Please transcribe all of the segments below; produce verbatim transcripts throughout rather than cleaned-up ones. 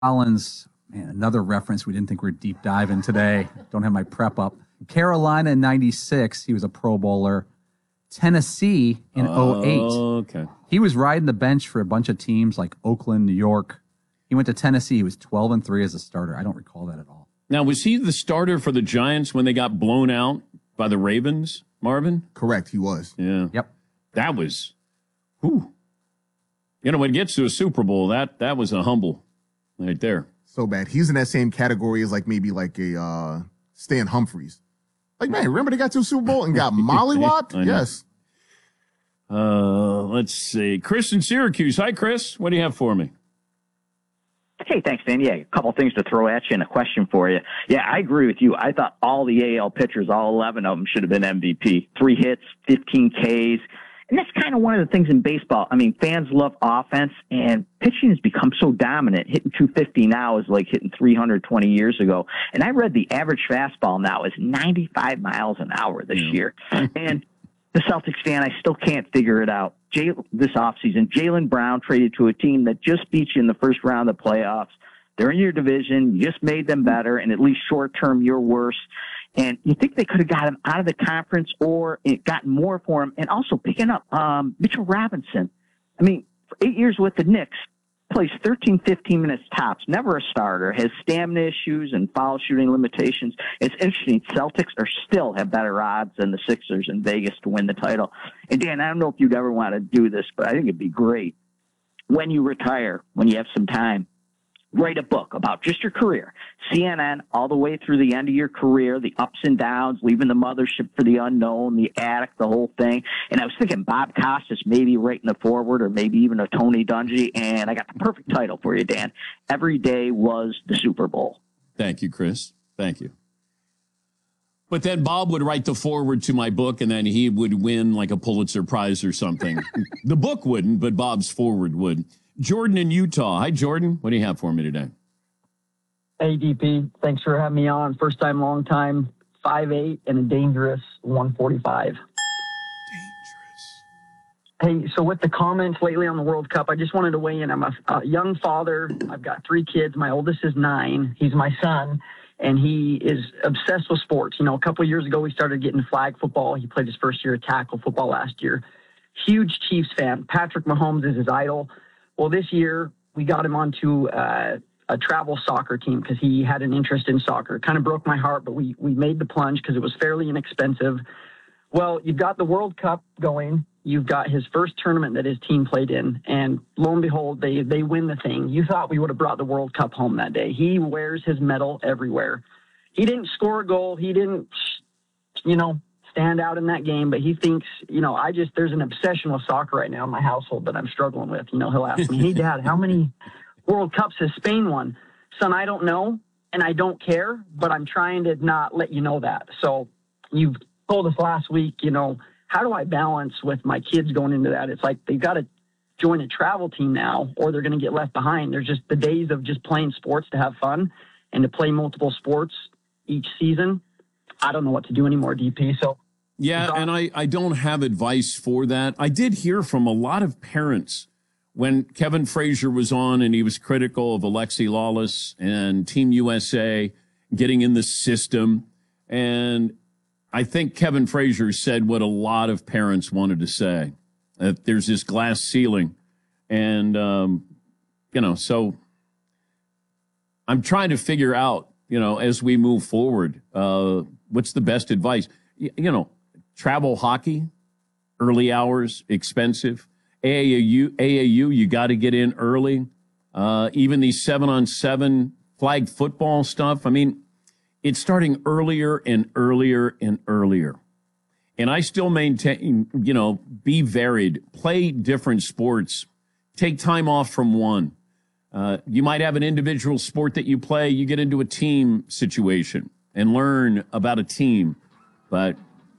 Collins, man, another reference we didn't think we'd deep dive in today. Don't have my prep up. Carolina in ninety-six, he was a Pro Bowler. Tennessee in oh eight. Oh, okay. He was riding the bench for a bunch of teams like Oakland, New York. He went to Tennessee. He was twelve and three as a starter. I don't recall that at all. Now, was he the starter for the Giants when they got blown out by the Ravens, Marvin? Correct, he was. Yeah. Yep. That was, whew. You know, when it gets to a Super Bowl, that that was a humble right there. So bad. He's in that same category as like maybe like a uh, Stan Humphries. Like, man, remember they got to a Super Bowl and got mollywopped? Yes. Uh, let's see. Chris in Syracuse. Hi, Chris. What do you have for me? Hey, thanks, Dan. Yeah, a couple things to throw at you and a question for you. Yeah, I agree with you. I thought all the A L pitchers, all eleven of them, should have been M V P. Three hits, fifteen Ks. And that's kind of one of the things in baseball. I mean, fans love offense, and pitching has become so dominant. Hitting two fifty now is like hitting three hundred twenty years ago. And I read the average fastball now is ninety-five miles an hour this year. And the Celtics fan, I still can't figure it out. Jay, this offseason, Jaylen Brown traded to a team that just beat you in the first round of the playoffs. They're in your division. You just made them better, and at least short-term, you're worse. And you think they could have got him out of the conference or it gotten more for him, and also picking up um, Mitchell Robinson. I mean, for eight years with the Knicks, plays thirteen, fifteen minutes tops, never a starter, has stamina issues and foul shooting limitations. It's interesting. Celtics are still have better odds than the Sixers in Vegas to win the title. And, Dan, I don't know if you'd ever want to do this, but I think it'd be great when you retire, when you have some time, write a book about just your career, C N N, all the way through the end of your career, the ups and downs, leaving the mothership for the unknown, the attic, the whole thing. And I was thinking Bob Costas maybe writing the forward or maybe even a Tony Dungy. And I got the perfect title for you, Dan. Every Day Was the Super Bowl. Thank you, Chris. Thank you. But then Bob would write the forward to my book, and then he would win like a Pulitzer Prize or something. The book wouldn't, but Bob's forward would. Jordan in Utah. Hi, Jordan. What do you have for me today? Hey, D P. Thanks for having me on. First time, long time. five eight and a dangerous one forty-five. Dangerous. Hey, so with the comments lately on the World Cup, I just wanted to weigh in. I'm a, a young father. I've got three kids. My oldest is nine. He's my son, and he is obsessed with sports. You know, a couple of years ago, we started getting flag football. He played his first year of tackle football last year. Huge Chiefs fan. Patrick Mahomes is his idol. Well, this year we got him onto uh, a travel soccer team because he had an interest in soccer. It kind of broke my heart, but we, we made the plunge because it was fairly inexpensive. Well, you've got the World Cup going. You've got his first tournament that his team played in. And lo and behold, they, they win the thing. You thought we would have brought the World Cup home that day. He wears his medal everywhere. He didn't score a goal. He didn't, you know, stand out in that game, but he thinks, you know, I just, there's an obsession with soccer right now in my household that I'm struggling with. You know, he'll ask me, hey, Dad, how many World Cups has Spain won? Son, I don't know, and I don't care, but I'm trying to not let you know that. So you've told us last week, you know, how do I balance with my kids going into that? It's like they've got to join a travel team now or they're going to get left behind. There's just the days of just playing sports to have fun and to play multiple sports each season. I don't know what to do anymore, D P. So yeah, and I, I don't have advice for that. I did hear from a lot of parents when Kevin Frazier was on and he was critical of Alexi Lawless and Team U S A getting in the system. And I think Kevin Frazier said what a lot of parents wanted to say, that there's this glass ceiling. And, um, you know, so I'm trying to figure out, you know, as we move forward, uh, what's the best advice? Y- you know, travel hockey, early hours, expensive. A A U, A A U, you got to get in early. Uh, even these seven-on-seven flag football stuff. I mean, it's starting earlier and earlier and earlier. And I still maintain, you know, be varied. Play different sports. Take time off from one. Uh, you might have an individual sport that you play. You get into a team situation and learn about a team. But,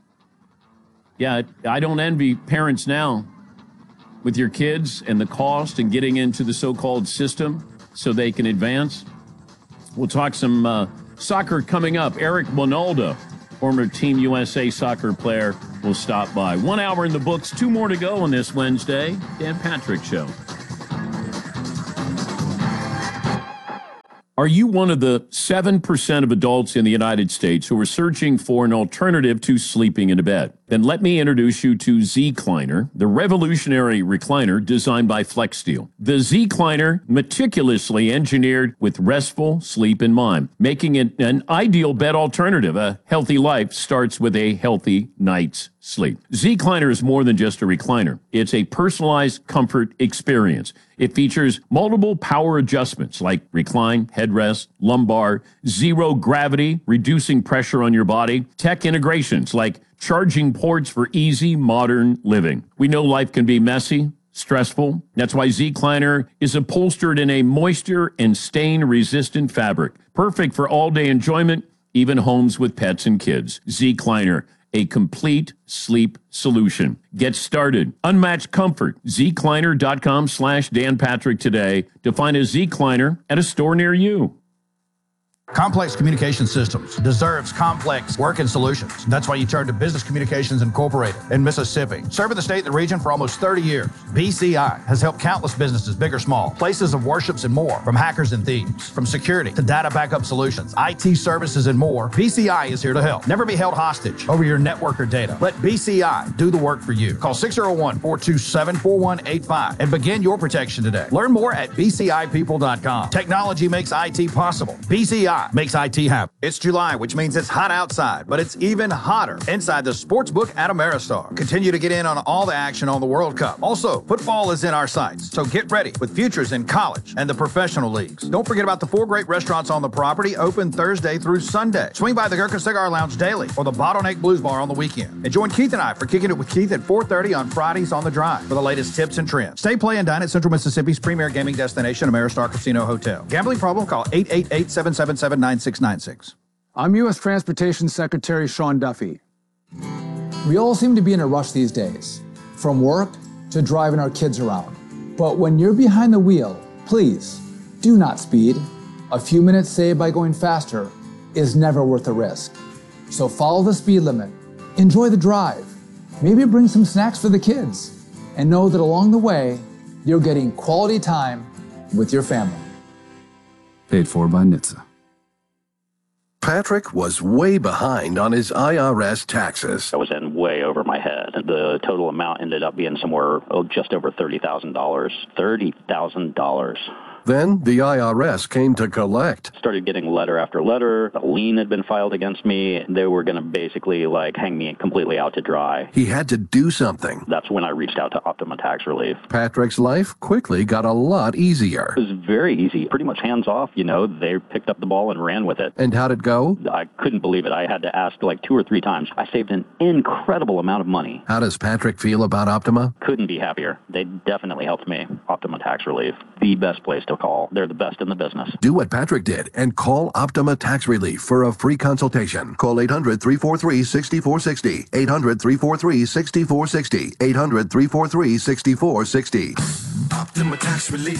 yeah, I don't envy parents now with your kids and the cost and getting into the so-called system so they can advance. We'll talk some uh, soccer coming up. Eric Wynalda, former Team U S A soccer player, will stop by. One hour in the books, two more to go on this Wednesday. Dan Patrick Show. Are you one of the seven percent of adults in the United States who are searching for an alternative to sleeping in a bed? Then let me introduce you to Zecliner, the revolutionary recliner designed by FlexSteel. The Zecliner, meticulously engineered with restful sleep in mind, making it an ideal bed alternative. A healthy life starts with a healthy night's sleep. Zecliner is more than just a recliner. It's a personalized comfort experience. It features multiple power adjustments like recline, headrest, lumbar, zero gravity, reducing pressure on your body, tech integrations like charging ports for easy modern living. We know life can be messy, stressful. That's why Zecliner is upholstered in a moisture and stain-resistant fabric, perfect for all-day enjoyment, even homes with pets and kids. Zecliner, a complete sleep solution. Get started. Unmatched comfort. Zecliner.com slash Dan Patrick today to find a Zecliner at a store near you. Complex Communication Systems deserves complex working solutions. That's why you turn to Business Communications Incorporated in Mississippi. Serving the state and the region for almost thirty years, B C I has helped countless businesses, big or small, places of worships and more, from hackers and thieves, from security to data backup solutions, I T services and more. B C I is here to help. Never be held hostage over your network or data. Let B C I do the work for you. Call six oh one, four two seven, four one eight five and begin your protection today. Learn more at B C I people dot com. Technology makes I T possible. B C I makes I T happen. It's July, which means it's hot outside, but it's even hotter inside the Sportsbook at Ameristar. Continue to get in on all the action on the World Cup. Also, football is in our sights, so get ready with futures in college and the professional leagues. Don't forget about the four great restaurants on the property, open Thursday through Sunday. Swing by the Gurkha Cigar Lounge daily or the Bottleneck Blues Bar on the weekend. And join Keith and I for Kicking It with Keith at four thirty on Fridays on the Drive for the latest tips and trends. Stay, play, and dine at Central Mississippi's premier gaming destination, Ameristar Casino Hotel. Gambling problem? Call eight eight eight, seven seven seven, nine six nine six. I'm U S Transportation Secretary Sean Duffy. We all seem to be in a rush these days, from work to driving our kids around. But when you're behind the wheel, please do not speed. A few minutes saved by going faster is never worth the risk. So follow the speed limit, enjoy the drive, maybe bring some snacks for the kids, and know that along the way, you're getting quality time with your family. Paid for by N H T S A. Patrick was way behind on his I R S taxes. I was in way over my head. The total amount ended up being somewhere oh, just over thirty thousand dollars. thirty thousand dollars. Then the I R S came to collect. Started getting letter after letter. A lien had been filed against me. They were going to basically like hang me completely out to dry. He had to do something. That's when I reached out to Optima Tax Relief. Patrick's life quickly got a lot easier. It was very easy, pretty much hands off. You know, they picked up the ball and ran with it. And how'd it go? I couldn't believe it. I had to ask like two or three times. I saved an incredible amount of money. How does Patrick feel about Optima? Couldn't be happier. They definitely helped me. Optima Tax Relief, the best place to call. They're the best in the business. Do what Patrick did and call Optima Tax Relief for a free consultation. Call eight hundred, three four three, six four six zero. eight hundred, three four three, six four six zero. eight hundred, three four three, six four six zero. Optima Tax Relief.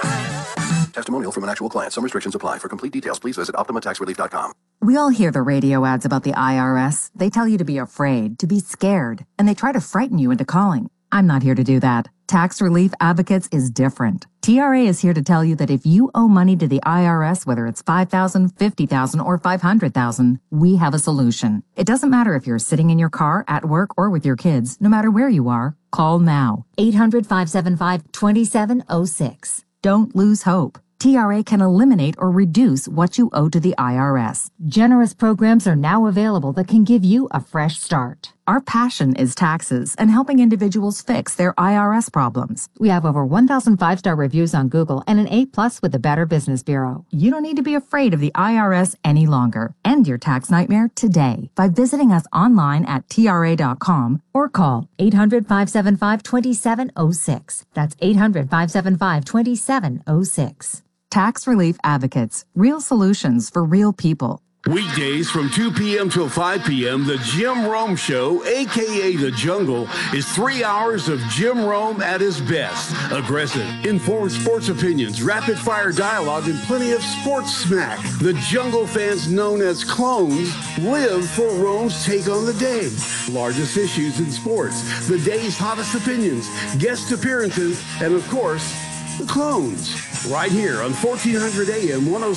Testimonial from an actual client. Some restrictions apply. For complete details, please visit optima tax relief dot com. We all hear the radio ads about the I R S. They tell you to be afraid, to be scared, and they try to frighten you into calling. I'm not here to do that. Tax Relief Advocates is different. T R A is here to tell you that if you owe money to the I R S, whether it's five thousand dollars, fifty thousand dollars, or five hundred thousand dollars, we have a solution. It doesn't matter if you're sitting in your car, at work, or with your kids. No matter where you are, call now. eight hundred, five seven five, two seven zero six. Don't lose hope. T R A can eliminate or reduce what you owe to the I R S. Generous programs are now available that can give you a fresh start. Our passion is taxes and helping individuals fix their I R S problems. We have over one thousand five-star reviews on Google and an A plus with the Better Business Bureau. You don't need to be afraid of the I R S any longer. End your tax nightmare today by visiting us online at T R A dot com or call eight hundred, five seven five, two seven zero six. That's eight hundred, five seven five, two seven zero six. Tax Relief Advocates. Real solutions for real people. Weekdays from two p.m. till five p.m., the Jim Rome Show, a k a. The Jungle, is three hours of Jim Rome at his best. Aggressive, informed sports opinions, rapid-fire dialogue, and plenty of sports smack. The Jungle fans known as clones live for Rome's take on the day. Largest issues in sports, the day's hottest opinions, guest appearances, and, of course, the clones. Right here on fourteen hundred A M one oh